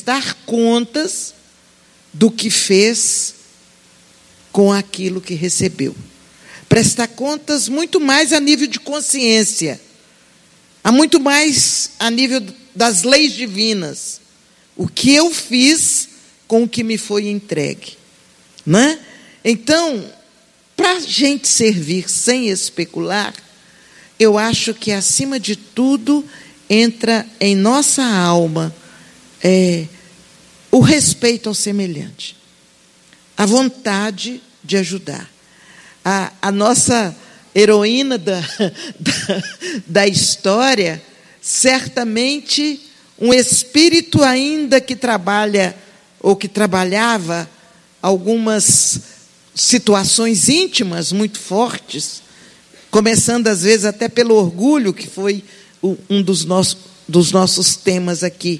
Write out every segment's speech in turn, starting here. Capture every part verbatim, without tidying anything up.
prestar contas do que fez com aquilo que recebeu. Prestar contas muito mais a nível de consciência, há muito mais a nível das leis divinas. O que eu fiz com o que me foi entregue, né? Então, para a gente servir sem especular, eu acho que, acima de tudo, entra em nossa alma é, o respeito ao semelhante, a vontade de ajudar. A, a nossa heroína da, da, da história, certamente um espírito ainda que trabalha, ou que trabalhava algumas situações íntimas muito fortes, começando às vezes até pelo orgulho, que foi um dos nossos, dos nossos temas aqui.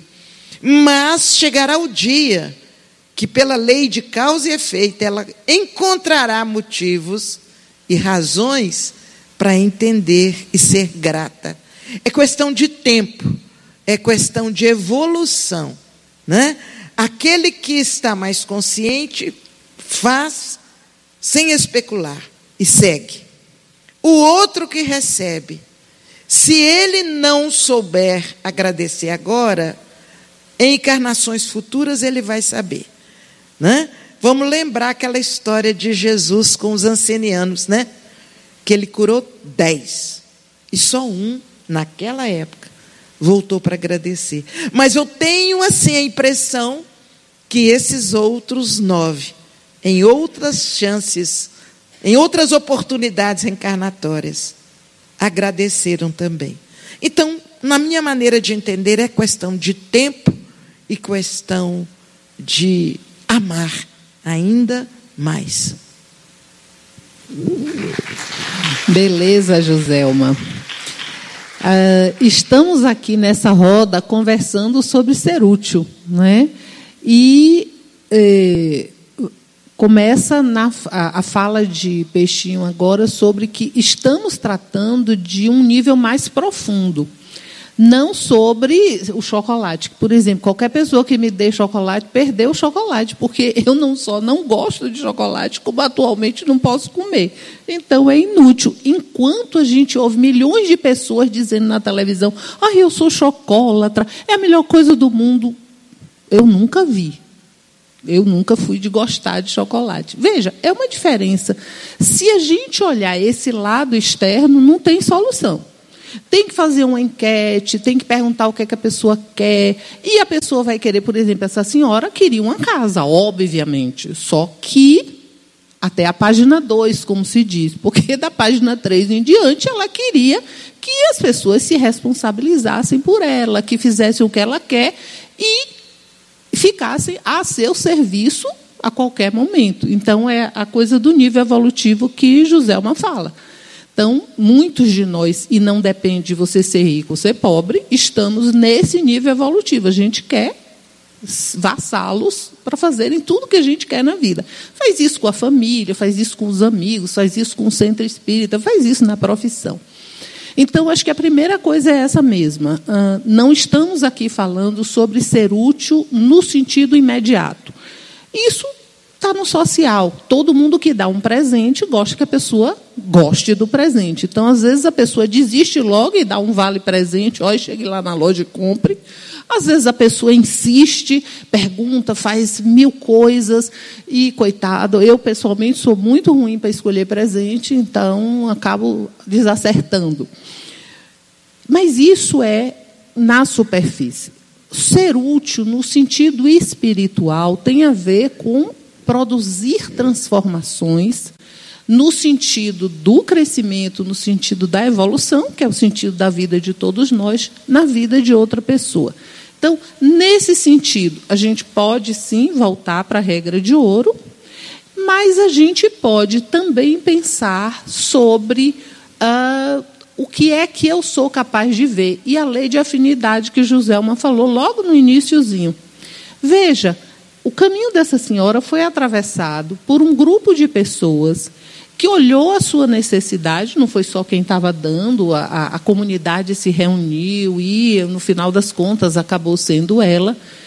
Mas chegará o dia que, pela lei de causa e efeito, ela encontrará motivos e razões para entender e ser grata. É questão de tempo, é questão de evolução, né? Aquele que está mais consciente faz sem especular e segue. O outro que recebe, se ele não souber agradecer agora, em encarnações futuras ele vai saber, né? Vamos lembrar aquela história de Jesus com os ancenianos, né? Que ele curou dez, e só um, naquela época, voltou para agradecer. Mas eu tenho assim a impressão que esses outros nove, em outras chances, em outras oportunidades reencarnatórias, agradeceram também. Então, na minha maneira de entender, é questão de tempo e questão de amar ainda mais. Beleza, Joselma. Uh, estamos aqui nessa roda conversando sobre ser útil, né? E eh, começa na, a, a fala de Peixinho agora sobre que estamos tratando de um nível mais profundo, não sobre o chocolate. Por exemplo, qualquer pessoa que me dê chocolate perdeu o chocolate, porque eu não só não gosto de chocolate, como atualmente não posso comer. Então é inútil. Enquanto a gente ouve milhões de pessoas dizendo na televisão: ah, eu sou chocolatra, é a melhor coisa do mundo. Eu nunca vi. Eu nunca fui de gostar de chocolate. Veja, é uma diferença. Se a gente olhar esse lado externo, não tem solução. Tem que fazer uma enquete, tem que perguntar o que, é que a pessoa quer. E a pessoa vai querer, por exemplo, essa senhora queria uma casa, obviamente. Só que até a página dois, como se diz. Porque da página três em diante, ela queria que as pessoas se responsabilizassem por ela, que fizessem o que ela quer e ficassem a seu serviço a qualquer momento. Então, é a coisa do nível evolutivo que Joselma fala. Então, muitos de nós, e não depende de você ser rico ou ser pobre, estamos nesse nível evolutivo. A gente quer vassalos para fazerem tudo que a gente quer na vida. Faz isso com a família, faz isso com os amigos, faz isso com o centro espírita, faz isso na profissão. Então, acho que a primeira coisa é essa mesma. Uh, não estamos aqui falando sobre ser útil no sentido imediato. Isso está no social. Todo mundo que dá um presente gosta que a pessoa goste do presente. Então, às vezes, a pessoa desiste logo e dá um vale-presente. Olha, chegue lá na loja e compre. Às vezes, a pessoa insiste, pergunta, faz mil coisas. E, coitado, eu, pessoalmente, sou muito ruim para escolher presente, então acabo desacertando. Mas isso é na superfície. Ser útil, no sentido espiritual, tem a ver com produzir transformações no sentido do crescimento, no sentido da evolução, que é o sentido da vida de todos nós, na vida de outra pessoa. Então, nesse sentido, a gente pode, sim, voltar para a regra de ouro, mas a gente pode também pensar sobre uh, o que é que eu sou capaz de ver. E a lei de afinidade que Joselma falou logo no iniciozinho. Veja, o caminho dessa senhora foi atravessado por um grupo de pessoas que olhou a sua necessidade, não foi só quem estava dando, a, a, a comunidade se reuniu e, no final das contas, acabou sendo ela,